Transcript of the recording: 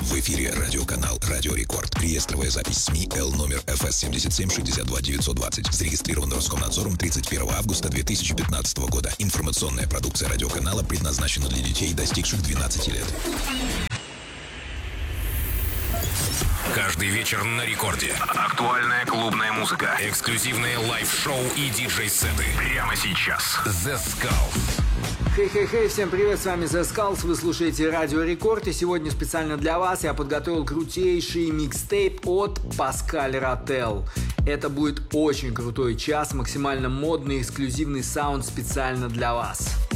В эфире радиоканал «Радио Рекорд». Реестровая запись СМИ Л номер ФС 77 62 920. Зарегистрирован Роскомнадзором 31 августа 2015 года. Информационная продукция радиоканала предназначена для детей, достигших 12 лет. Каждый вечер на рекорде. Актуальная клубная музыка. Эксклюзивные лайв-шоу и диджей-сеты. Прямо сейчас. The Skulls. Хей-хей-хей, всем привет, с вами The Skulls, вы слушаете Радио Рекорд, и сегодня специально для вас я подготовил крутейший микстейп от Паскаль Ротел. Это будет очень крутой час, максимально модный, эксклюзивный саунд специально для вас.